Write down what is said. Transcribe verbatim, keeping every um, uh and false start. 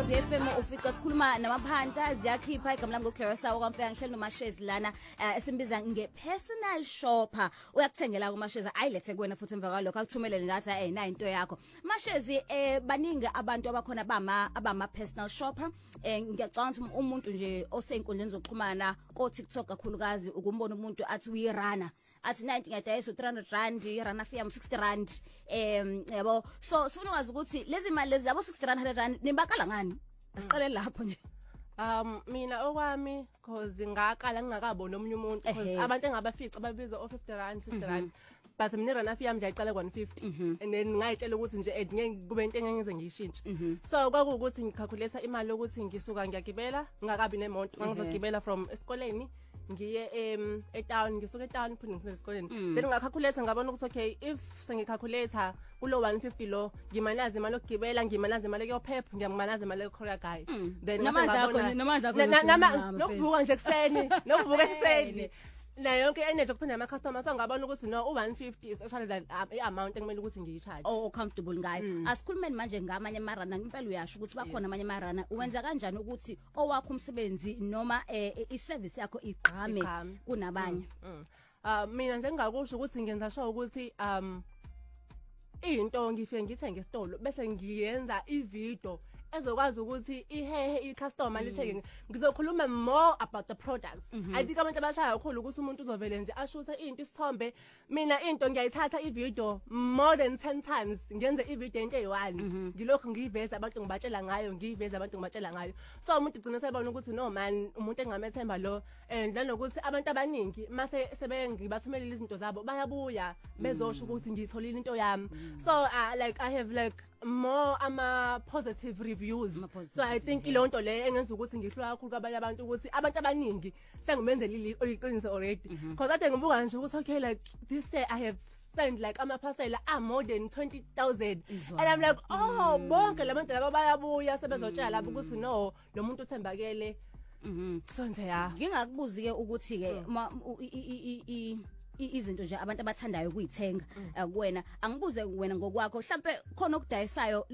Ukhozi F M ufica sikhuluma namaphanta ziyakhipha igama lami ngoClarissa okwamfeka ngihleli noMashezi lana esimbiza ngepersonal shopper uyakuthengela kuMashezi ayilethe kuwena futhi emva kwalokho akuthumelele nathi eh na into yakho Mashezi eh baningi abantu abakhona bama abama personal shopper eh ngiyacanga ukuthi umuntu nje osenkundleni zokuxhumana ko TikTok kakhulukazi ukumbona umuntu athi uyirana athi ninety ngiyadayisa three hundred rand irana fee sixty rand em yabo so sifuna ukwazi ukuthi lezi mali lezi yabo sixty rand one hundred rand nimbakala ngani asiqale lapho nje Um mina okwami cause ngaqala ngingakabona omunye umuntu because abantu engabafica babiza o fifty rand sixty rand but mina irana fee yami nje ayiqala ku one fifty and then ngayitshela ukuthi nje ngeke kube into engenze ngiyishintshe so kwakuukuthi ngicalculate imali ukuthi ngisuka ngiyagibela ngakabi nemonto ngizogibela from esikoleni ngiye em etown ngisuka etown phinde ngifike esikoleni then ngacalculate ngabona ukuthi okay if sengicalculate kulo one fifty lo ngimalazi imali yokugibela ngimalazi imali yophepha ngiyamalazi imali yokhora guy then namandla akho namandla akho nokuvuka nje ekseni nokuvuka ekseni na yonke energy kuphinde ama customers angabona ukuthi no u one fifty is actually that amount engemele ukuthi ngiyicharge oh comfortable ngayo asikhulumeni manje ngamanye amarana impela uyasho ukuthi bakhona amanye amarana uwenza kanjani ukuthi owakho umsebenzi noma iservice yakho igqame kunabanye ah mina nje ngingakusho ukuthi ngenza sure ukuthi um into ngifike ngithenge esitolo bese ngiyenza ivideo ezokwazi ukuthi ihehe icustomer lithenge ngizokhuluma more about the products I think abantu abashaya kakhulu ukuthi umuntu uzovele nje ashuthe into isithombe mina into ngiyayithatha ivideo more than ten times ngenze ivideo into eyi-one ngilokho ngiyiveza abantu ngibatshela ngayo ngiyiveza abantu ngibatshela ngayo so umuntu ugcina sebona ukuthi no man umuntu engamethemba lo and nanokuthi abantu abaningi mase sebe ngibathumelela izinto zabo bayabuya bezosho ukuthi ngiyitholile into yami so uh, like I have like more ama positive reviews so I think ilonto le engenza ukuthi ngihlwa kakhulu kwabanye abantu ukuthi abantu abaningi sengimenzele iqiniso already because ade ngibuka nje ukuthi okay like this year I have sent like ama parcel are more than twenty thousand and I'm like oh bonke labantu laba bayabuya sebezotshela lapho ukuthi no lo muntu uthembakele so nje ya ngingakubuzi ke ukuthi ke izinto nje abantu abathandayo ukuyithenga kuwena angibuze wena ngokwakho mhlambe khona okudayisayo